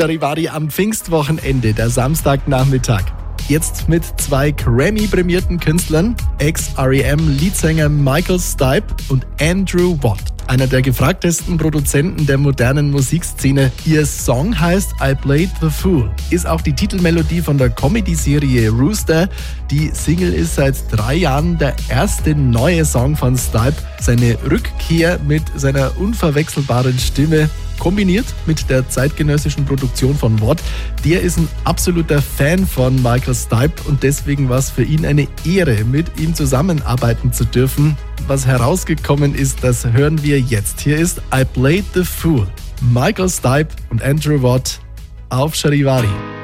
Charivari am Pfingstwochenende, der Samstagnachmittag. Jetzt mit 2 Grammy-prämierten Künstlern, Ex-R.E.M.-Leadsänger Michael Stipe und Andrew Watt, einer der gefragtesten Produzenten der modernen Musikszene. Ihr Song heißt I Played the Fool, ist auch die Titelmelodie von der Comedy-Serie Rooster. Die Single ist seit 3 Jahren der erste neue Song von Stipe. Seine Rückkehr mit seiner unverwechselbaren Stimme kombiniert mit der zeitgenössischen Produktion von Watt. Der ist ein absoluter Fan von Michael Stipe und deswegen war es für ihn eine Ehre, mit ihm zusammenarbeiten zu dürfen. Was herausgekommen ist, das hören wir jetzt. Hier ist I Played the Fool. Michael Stipe und Andrew Watt auf Charivari.